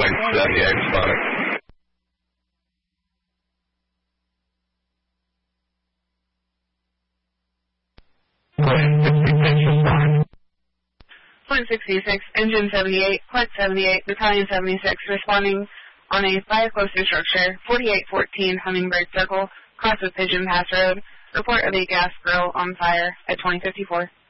Point 78, spotted. Point 66, Engine 78, Point 78, Battalion 76, responding on a fire-closer structure, 4814 Hummingbird Circle, cross of Pigeon Pass Road. Report of a gas grill on fire at 2054.